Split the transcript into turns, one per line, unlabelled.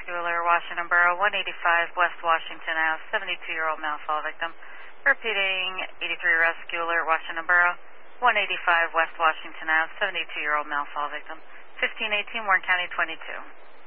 Rescue Alert, Washington Borough, 185 West Washington Ave, 72-year-old male fall victim. Repeating, 83 Rescue Alert, Washington Borough, 185 West Washington Ave, 72-year-old male fall victim. 1518 Warren County 22.